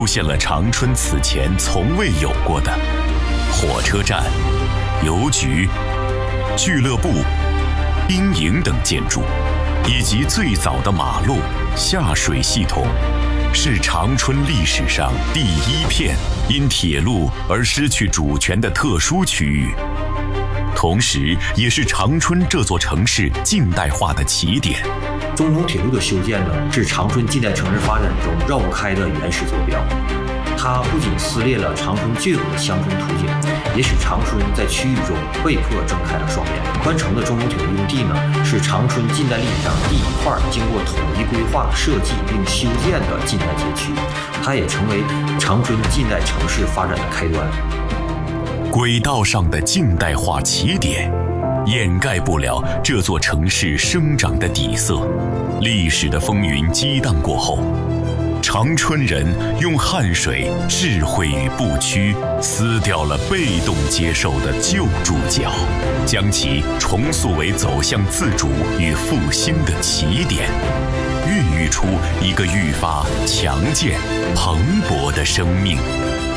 出现了长春此前从未有过的火车站、邮局、俱乐部、兵营等建筑，以及最早的马路、下水系统，是长春历史上第一片因铁路而失去主权的特殊区域，同时也是长春这座城市近代化的起点。 中通铁路的修建呢，是长春近代城市发展中绕不开的原始坐标。它不仅撕裂了长春旧有的乡村图景，也使长春在区域中被迫睁开了双眼。宽城的中通铁路用地呢，是长春近代历史上第一块经过统一规划设计并修建的近代街区，它也成为长春近代城市发展的开端。 轨道上的近代化起点，掩盖不了这座城市生长的底色。历史的风云激荡过后，长春人用汗水、智慧与不屈，撕掉了被动接受的旧注脚，将其重塑为走向自主与复兴的起点，孕育出一个愈发强健、蓬勃的生命。